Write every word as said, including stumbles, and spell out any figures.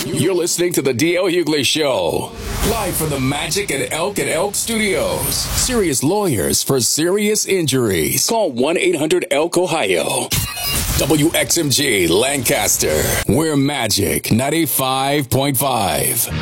You're listening to the D L Hughley Show, live from the Magic at Elk and Elk Studios. Serious lawyers for serious injuries. Call one eight hundred elk ohio. W X M G Lancaster. We're Magic ninety-five point five.